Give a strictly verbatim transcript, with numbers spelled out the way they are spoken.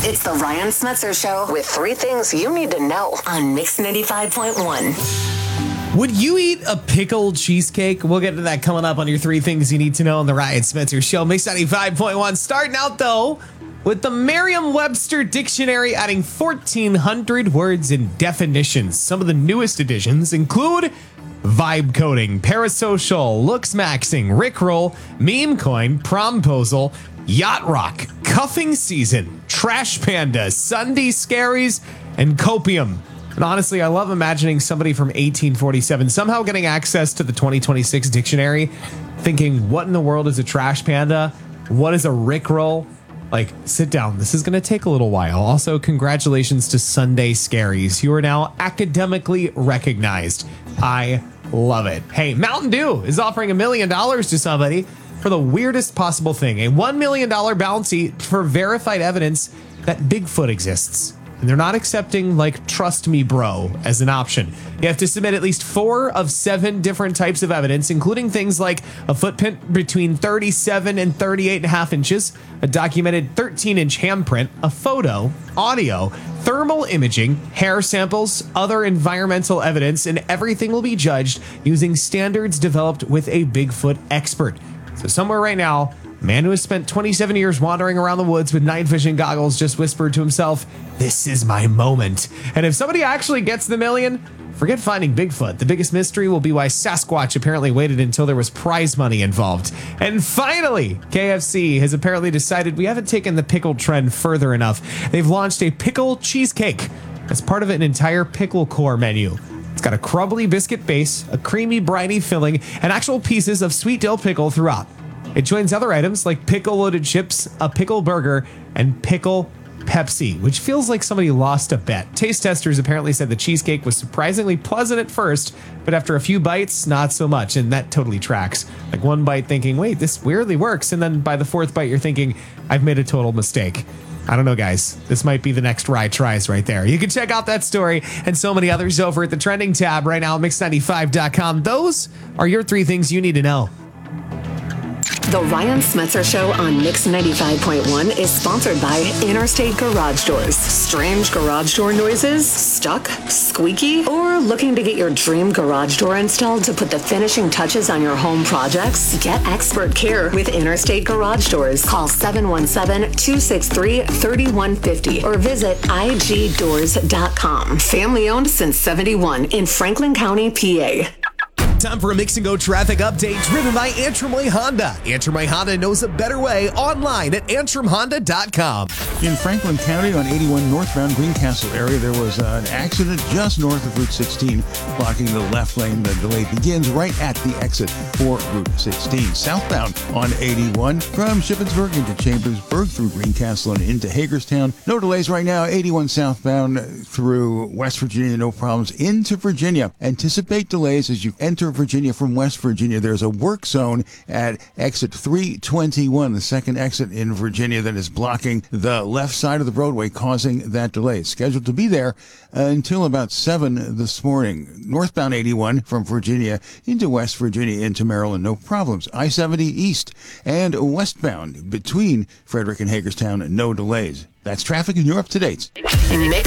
It's the Ryan Smetzer Show with three things you need to know on Mix ninety-five point one. Would you eat a pickled cheesecake? We'll get to that coming up on your three things you need to know on the Ryan Smetzer Show. Mix ninety-five point one. Starting out, though, with the Merriam-Webster Dictionary adding fourteen hundred words and definitions. Some of the newest additions include vibe coding, parasocial, looks maxing, rickroll, meme coin, promposal, yacht rock, cuffing season, trash panda, Sunday scaries, and copium. And honestly, I love imagining somebody from eighteen forty-seven somehow getting access to the twenty twenty-six dictionary, thinking, what in the world is a trash panda? What is a rickroll? Like, sit down. This is going to take a little while. Also, congratulations to Sunday Scaries. You are now academically recognized. I love it. Hey, Mountain Dew is offering a million dollars to somebody for the weirdest possible thing. A one million dollars bounty for verified evidence that Bigfoot exists. And they're not accepting, like, trust me, bro, as an option. You have to submit at least four of seven different types of evidence, including things like a footprint between thirty-seven and thirty-eight and a half inches, a documented thirteen inch handprint, a photo, audio, thermal imaging, hair samples, other environmental evidence, and everything will be judged using standards developed with a Bigfoot expert. So somewhere right now, a man who has spent twenty-seven years wandering around the woods with night vision goggles just whispered to himself, "This is my moment." And if somebody actually gets the million, forget finding Bigfoot. The biggest mystery will be why Sasquatch apparently waited until there was prize money involved. And finally, K F C has apparently decided we haven't taken the pickle trend further enough. They've launched a pickle cheesecake as part of an entire pickle core menu. It's got a crumbly biscuit base, a creamy, briny filling, and actual pieces of sweet dill pickle throughout. It joins other items like pickle-loaded chips, a pickle burger, and pickle Pepsi, which feels like somebody lost a bet. Taste testers apparently said the cheesecake was surprisingly pleasant at first, but after a few bites, not so much, and that totally tracks. Like one bite thinking, wait, this weirdly works, and then by the fourth bite you're thinking, I've made a total mistake. I don't know, guys. This might be the next Rye Tries right there. You can check out that story and so many others over at the trending tab right now at mix ninety-five dot com. Those are your three things you need to know. The Ryan Smetzer Show on Mix ninety-five point one is sponsored by Interstate Garage Doors. Strange garage door noises? Stuck? Squeaky? Or looking to get your dream garage door installed to put the finishing touches on your home projects? Get expert care with Interstate Garage Doors. Call seven one seven, two six three, three one five zero or visit I G doors dot com. Family owned since seventy-one in Franklin County, P A. Time for a Mix and Go traffic update driven by Antrim Way Honda. Antrim Way Honda knows a better way online at antrim honda dot com. In Franklin County on eighty-one northbound Greencastle area, there was an accident just north of Route sixteen, blocking the left lane. The delay begins right at the exit for Route sixteen. Southbound on eighty-one from Shippensburg into Chambersburg through Greencastle and into Hagerstown. No delays right now. eighty-one southbound through West Virginia, no problems. Into Virginia. Anticipate delays as you enter Virginia from West Virginia. There's a work zone at exit three twenty-one, the second exit in Virginia, that is blocking the left side of the roadway, causing that delay. It's scheduled to be there uh, until about seven this morning. Northbound eighty-one from Virginia into West Virginia into Maryland, no problems. I seventy east and westbound between Frederick and Hagerstown, no delays. That's traffic and you're up to date. Mix